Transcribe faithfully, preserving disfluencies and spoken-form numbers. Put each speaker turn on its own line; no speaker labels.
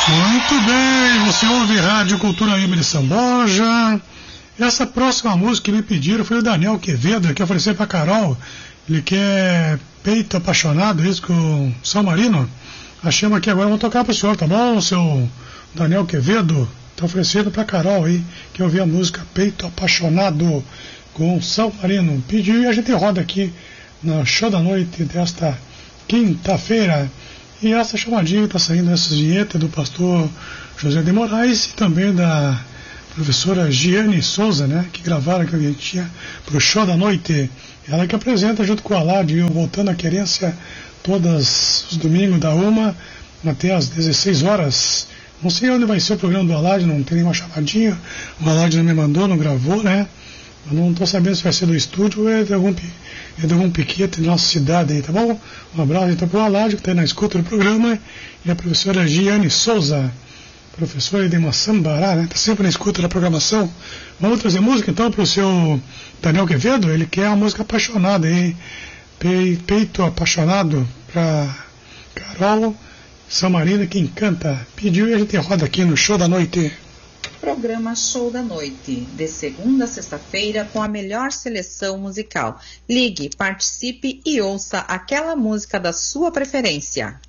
Muito bem, você ouve Rádio Cultura M de Samboja. Essa próxima música que me pediram foi o Daniel Quevedo, que ofereceu pra Carol. Ele quer Peito Apaixonado, isso com São Marino. Achamos aqui agora, vamos tocar pro senhor, tá bom, seu Daniel Quevedo? Tá oferecendo pra Carol aí, que ouvir a música Peito Apaixonado com São Marino. Pediu e a gente roda aqui no show da noite desta quinta-feira. E essa chamadinha está saindo, essa vinheta do pastor José de Moraes e também da professora Giane Souza, né, que gravaram aqui a vinhetinha para o show da noite. Ela que apresenta junto com a Aládio, voltando à querência todos os domingos da uma até às dezesseis horas. Não sei onde vai ser o programa do Aládio, não tem nenhuma chamadinha, o Aládio não me mandou, não gravou, né? Eu não estou sabendo se vai ser do estúdio ou é de algum, é de algum piquete da nossa cidade aí, tá bom? Um abraço então para o Aládio, que está na escuta do programa, e a professora Giane Souza, professora de Moçambará, né? Está sempre na escuta da programação. Vamos trazer música então para o seu Daniel Quevedo. Ele quer uma música apaixonada aí, Peito Apaixonado, para Carol São Marino, que encanta. Pediu e a gente roda aqui no show da noite.
Programa Show da Noite, de segunda a sexta-feira, com a melhor seleção musical. Ligue, participe e ouça aquela música da sua preferência.